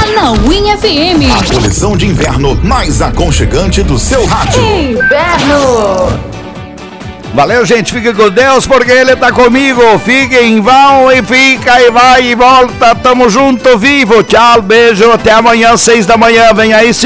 na Win FM. A coleção de inverno mais aconchegante do seu rádio. Inverno. Valeu, gente, fique com Deus, porque Ele tá comigo. Fiquem, vão e fica e vai e volta. Tamo junto, vivo. Tchau, beijo, até amanhã, 6 da manhã. Vem aí,